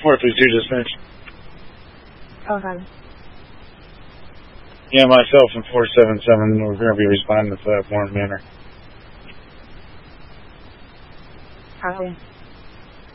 432 dispatch. Okay. Yeah, myself and 477, we're going to be responding to that warrant manner. Okay.